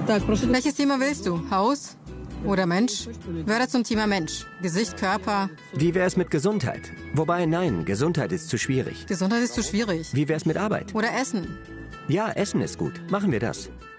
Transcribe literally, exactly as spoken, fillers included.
Welches Thema willst du? Haus oder Mensch? Wörter zum Thema Mensch. Gesicht, Körper. Wie wär's mit Gesundheit? Wobei, nein, Gesundheit ist zu schwierig. Gesundheit ist zu schwierig. Wie wär's mit Arbeit? Oder Essen. Ja, Essen ist gut. Machen wir das.